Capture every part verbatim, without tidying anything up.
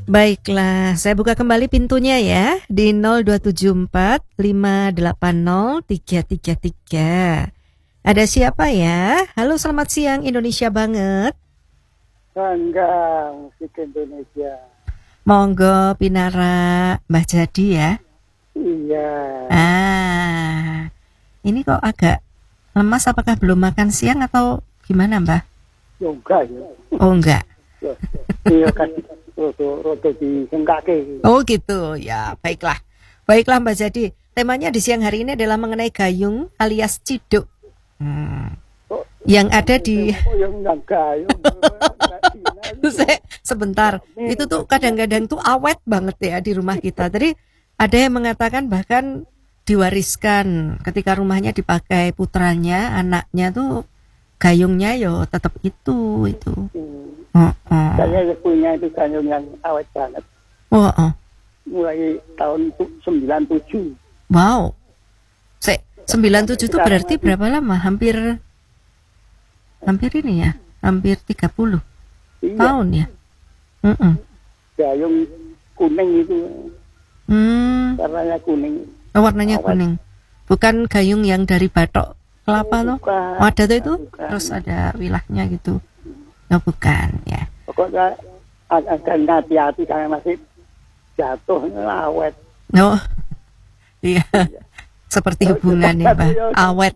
Baiklah, saya buka kembali pintunya ya di nol dua tujuh empat lima delapan nol tiga tiga tiga. Ada siapa ya? Halo, selamat siang Indonesia banget. Bangga musik Indonesia. Monggo Pinara Mbah Jadi ya. Iya. Ah, ini kok agak lemas, apakah belum makan siang atau gimana Mbah? Yo enggak ya. Oh enggak. Iya kan roto-roto disengkake. Oh gitu ya, baiklah. Baiklah Mbak Jadi, temanya di siang hari ini adalah mengenai gayung alias ciduk. Hmm. Oh, Yang ada di oh yang enggak gayung. Se- sebentar, itu tuh kadang-kadang tuh awet banget ya di rumah kita. Tadi ada yang mengatakan bahkan diwariskan ketika rumahnya dipakai putranya, anaknya tuh gayungnya yo tetap itu itu. Oh, oh. Saya punya itu gayung yang awet banget. Oh, oh. Mulai tahun sembilan puluh tujuh. Wow. Se sembilan puluh tujuh itu berarti berapa lama? Hampir hampir ini ya, hampir tiga puluh Iya. tahun ya. Mm-mm. Gayung kuning itu. Hmm. Warnanya kuning. Oh, warnanya Awet. kuning. Bukan gayung yang dari batok kelapa loh. Bukan. Oh, ada tuh itu. Bukan. Terus ada wilahnya gitu. Oh, bukan ya. Pokoknya agak hati-hati karena masih jatuh awet. Oh. Iya. Seperti hubungan ya, Mbak. Awet.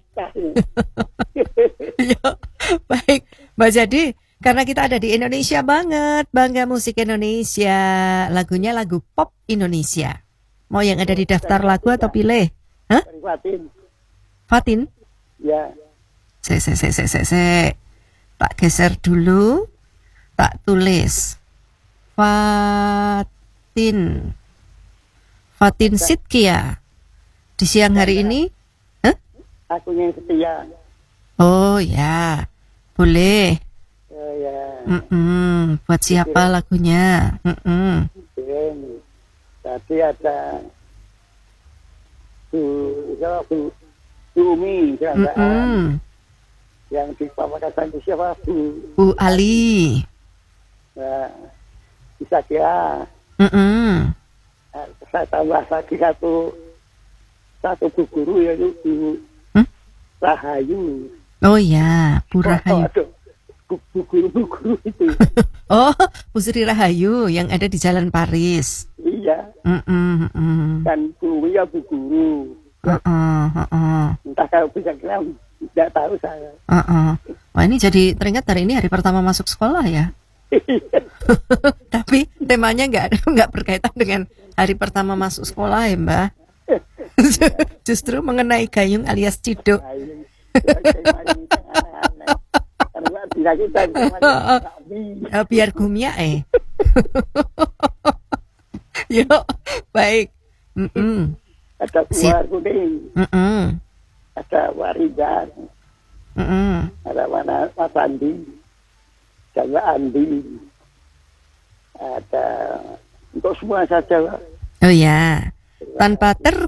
Yo, baik. Mbak Jadi, karena kita ada di Indonesia banget, bangga musik Indonesia. Lagunya lagu pop Indonesia. Mau yang ada di daftar lagu atau pilih? Hah? Fatin. Fatin? Ya. Se, se, se, se, se, se. Tak geser dulu. Tak tulis. Fatin. Fatin Sidkia. Di siang hari ini. Hah? Akunya yang setia. Oh ya. Boleh. Ya, ya. Mm-mm. Buat siapa lagunya? Mm-mm. Kirim. Tadi ada Bu, siapa Bu, Bu Umi, Mm-mm. yang di Pamekasan itu siapa Bu, Bu Ali. nah, bisa kira. Mm-mm. Nah, saya tambah lagi satu satu Bu Guru yaitu Bu Hmm? Rahayu. Oh ya, Bu Rahayu. Oh, aduh, Bu, Bu Guru Bu Guru itu. Oh, Bu Sri Rahayu yang ada di Jalan Paris. Iya. Mm-mm, mm-mm. Dan Bu ya Bu Guru. Uh-uh, uh-uh. Entah kalau bisa kira tidak tahu saya. Uh-uh. Wah, ini jadi teringat hari ini hari pertama masuk sekolah ya. Tapi temanya nggak nggak berkaitan dengan hari pertama masuk sekolah ya Mbak. Justru mengenai gayung alias ciduk. Uh, biar gumya eh. Yo, baik. Mm-mm. Ada buah kuning, Mm-mm. ada warisan, Mm-mm. ada mana Mas Andi, ada Andi, ada untuk semua saja. Oh ya, tanpa ter